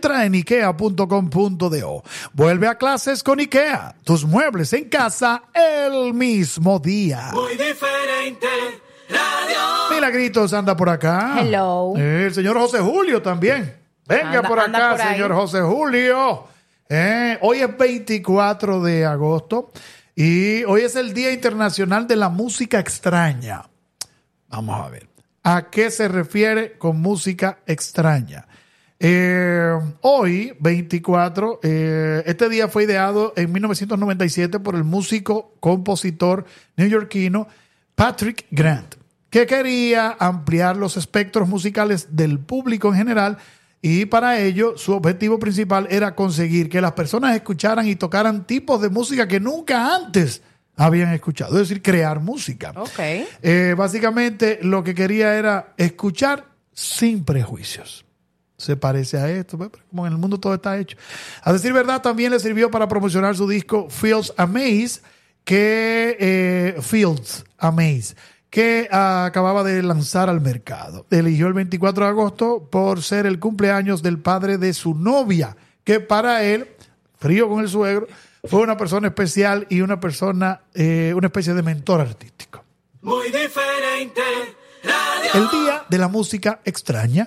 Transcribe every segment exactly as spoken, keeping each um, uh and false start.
Entra en ikea punto com punto do. Vuelve a clases con IKEA. Tus muebles en casa el mismo día. Muy diferente. Radio. Milagritos anda por acá. Hello. Eh, el señor José Julio también. Venga Anda- por acá, anda por ahí. señor José Julio. Eh, hoy es veinticuatro de agosto y hoy es el Día Internacional de la Música Extraña. Vamos a ver. ¿A qué se refiere con música extraña? Eh, hoy, veinticuatro, eh, este día fue ideado en mil novecientos noventa y siete por el músico, compositor neoyorquino Patrick Grant, que quería ampliar los espectros musicales del público en general, y para ello su objetivo principal era conseguir que las personas escucharan y tocaran tipos de música que nunca antes habían escuchado, es decir, crear música. Ok. Eh, básicamente lo que quería era escuchar sin prejuicios. Se parece a esto, pues, como en el mundo todo está hecho. A decir verdad, también le sirvió para promocionar su disco Fields Amaze, que eh, Fields Amaze, que uh, acababa de lanzar al mercado. Eligió el veinticuatro de agosto por ser el cumpleaños del padre de su novia, que para él, frío con el suegro, fue una persona especial y una persona, eh, una especie de mentor artístico. Muy diferente. Radio. El Día de la Música Extraña.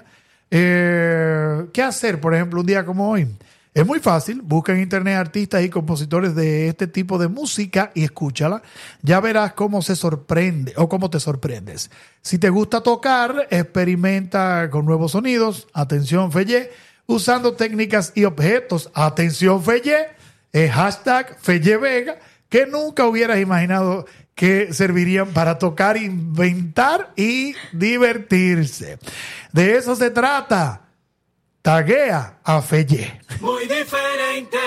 Eh, ¿Qué hacer, por ejemplo, un día como hoy? Es muy fácil. Busca en internet artistas y compositores de este tipo de música y escúchala. Ya verás cómo se sorprende o cómo te sorprendes. Si te gusta tocar, experimenta con nuevos sonidos. Atención, Feye. Usando técnicas y objetos. Atención, Feye. Eh, hashtag Feye Vega, que nunca hubieras imaginado que servirían para tocar, inventar y divertirse. De eso se trata. Taguea a Feye. Muy diferente.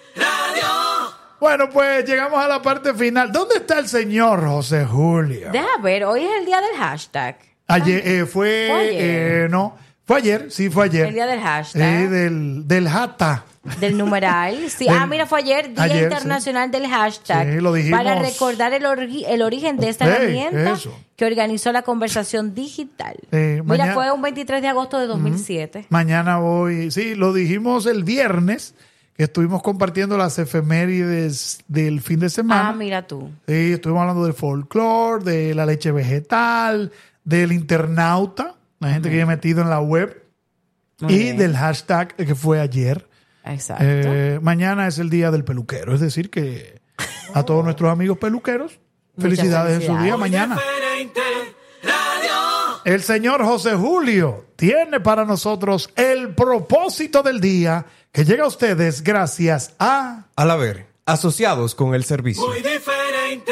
Radio. Bueno, pues llegamos a la parte final. ¿Dónde está el señor José Julio? Deja ver, hoy es el día del hashtag. Ayer, eh, fue, ¿Fue ayer? eh, no, fue ayer, sí, fue ayer. El día del hashtag. Eh, del, del jata. Del numeral. Sí. Del- Ah, mira, fue ayer, Día ayer, Internacional del Hashtag. Sí, lo dijimos. Para recordar el, ori- el origen de esta Ey, herramienta eso. que organizó la conversación digital. Eh, mira, mañana- fue un veintitrés de agosto de dos mil siete. Mañana voy, sí, lo dijimos el viernes, que estuvimos compartiendo las efemérides del fin de semana. Ah, mira tú. Sí, estuvimos hablando del folclore, de la leche vegetal, del internauta, la gente que viene metido en la web, Muy y bien. del hashtag que fue ayer. Exacto. Eh, mañana es el día del peluquero, es decir que a todos nuestros amigos peluqueros, felicidades en su día felicidades. mañana. Diferente. Radio. El señor José Julio tiene para nosotros el propósito del día, que llega a ustedes gracias a... Al haber, asociados con el servicio. Muy diferente.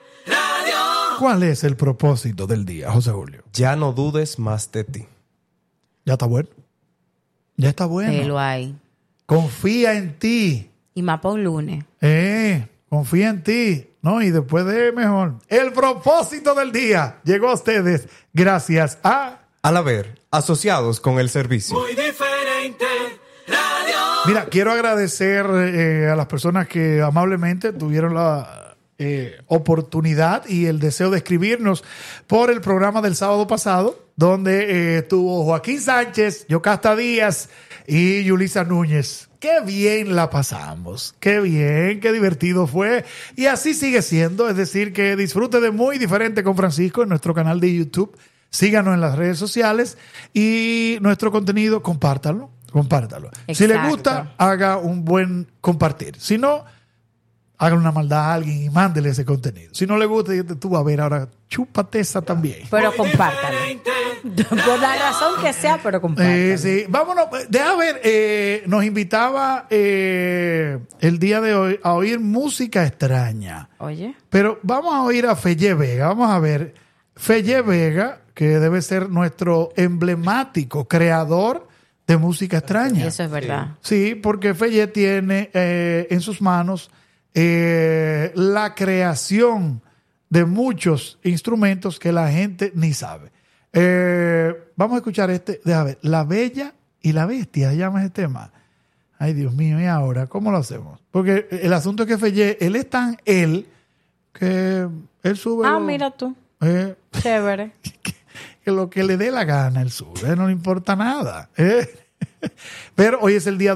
Radio. ¿Cuál es el propósito del día, José Julio? Ya no dudes más de ti. Ya está bueno. Ya está Velo bueno. ahí. Confía en ti. Y más para un lunes. Eh, confía en ti. No, y después de mejor. El propósito del día llegó a ustedes gracias a... Al haber, asociados con el servicio. Muy diferente. Radio. Mira, quiero agradecer eh, a las personas que amablemente tuvieron la eh, oportunidad y el deseo de escribirnos por el programa del sábado pasado, donde eh, estuvo Joaquín Sánchez, Yocasta Díaz y Yulisa Núñez. Qué bien la pasamos, qué bien, qué divertido fue. Y así sigue siendo, es decir, que disfrute de Muy Diferente con Francisco en nuestro canal de YouTube. Síganos en las redes sociales y nuestro contenido, compártanlo, compártalo. Si le Exacto. gusta, haga un buen compartir. Si no, haga una maldad a alguien y mándele ese contenido. Si no le gusta, tú vas a ver ahora, chúpate esa también. Pero Muy compártalo. diferente. Por la razón que sea, pero compártalo. Eh, sí, vámonos, deja ver, eh, nos invitaba eh, el día de hoy a oír música extraña. Oye. Pero vamos a oír a Feye Vega, vamos a ver. Feye Vega, que debe ser nuestro emblemático creador de música extraña. Eso es verdad. Sí, porque Feye tiene eh, en sus manos eh, la creación de muchos instrumentos que la gente ni sabe. Eh, vamos a escuchar este, déjame ver, La Bella y la Bestia, se llama ese tema. Ay, Dios mío, ¿y ahora cómo lo hacemos? Porque el asunto es que Feye, él es tan él que él sube... Ah, lo- mira tú. eh, Chévere. que lo que le dé la gana él sube, no le importa nada. eh. Pero hoy es el día